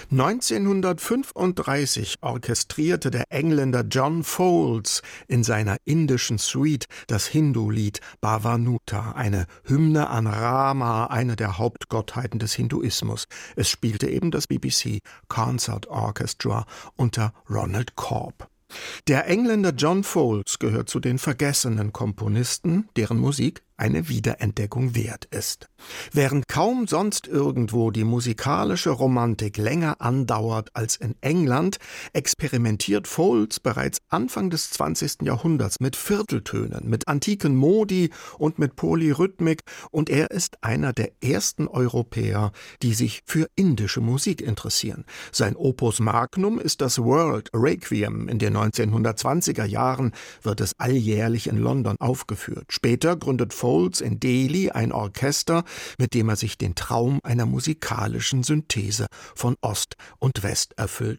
1935 orchestrierte der Engländer John Fowles in seiner indischen Suite das Hindu-Lied Bhavanuta, eine Hymne an Rama, eine der Hauptgottheiten des Hinduismus. Es spielte eben das BBC Concert Orchestra unter Ronald Corb. Der Engländer John Fowles gehört zu den vergessenen Komponisten, deren Musik eine Wiederentdeckung wert ist. Während kaum sonst irgendwo die musikalische Romantik länger andauert als in England, experimentiert Fowles bereits Anfang des 20. Jahrhunderts mit Vierteltönen, mit antiken Modi und mit Polyrhythmik, und er ist einer der ersten Europäer, die sich für indische Musik interessieren. Sein Opus Magnum ist das World Requiem. In den 1920er Jahren wird es alljährlich in London aufgeführt. Später gründet Fowles in Delhi ein Orchester, mit dem er sich den Traum einer musikalischen Synthese von Ost und West erfüllt.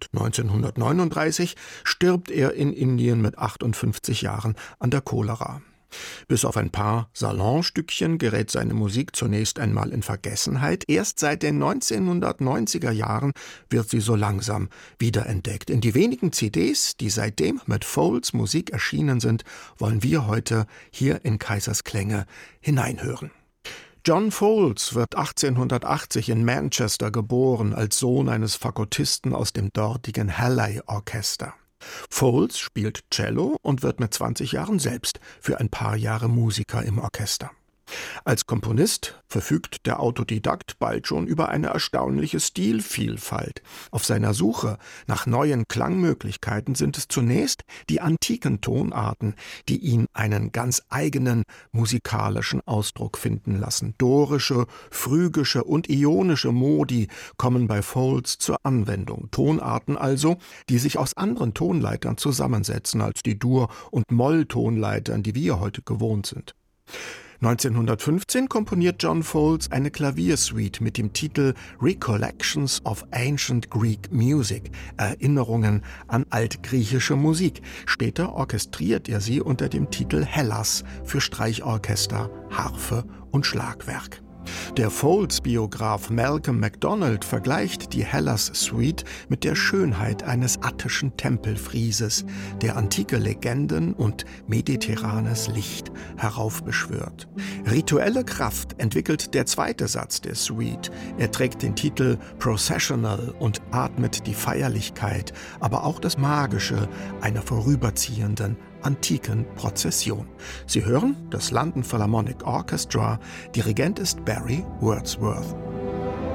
1939 stirbt er in Indien mit 58 Jahren an der Cholera. Bis auf ein paar Salonstückchen gerät seine Musik zunächst einmal in Vergessenheit. Erst seit den 1990er Jahren wird sie so langsam wiederentdeckt. In die wenigen CDs, die seitdem mit Fowles Musik erschienen sind, wollen wir heute hier in Kaisers Klänge hineinhören. John Fowles wird 1880 in Manchester geboren, als Sohn eines Fagottisten aus dem dortigen Halley-Orchester. Fowles spielt Cello und wird mit 20 Jahren selbst für ein paar Jahre Musiker im Orchester. Als Komponist verfügt der Autodidakt bald schon über eine erstaunliche Stilvielfalt. Auf seiner Suche nach neuen Klangmöglichkeiten sind es zunächst die antiken Tonarten, die ihn einen ganz eigenen musikalischen Ausdruck finden lassen. Dorische, phrygische und ionische Modi kommen bei Fowles zur Anwendung. Tonarten also, die sich aus anderen Tonleitern zusammensetzen als die Dur- und Molltonleitern, die wir heute gewohnt sind. 1915 komponiert John Fowles eine Klaviersuite mit dem Titel Recollections of Ancient Greek Music, Erinnerungen an altgriechische Musik. Später orchestriert er sie unter dem Titel Hellas für Streichorchester, Harfe und Schlagwerk. Der Fowles-Biograf Malcolm MacDonald vergleicht die Hellas-Suite mit der Schönheit eines attischen Tempelfrieses, der antike Legenden und mediterranes Licht heraufbeschwört. Rituelle Kraft entwickelt der zweite Satz der Suite. Er trägt den Titel Processional und atmet die Feierlichkeit, aber auch das Magische einer vorüberziehenden antiken Prozession. Sie hören das London Philharmonic Orchestra, Dirigent ist Barry Wordsworth.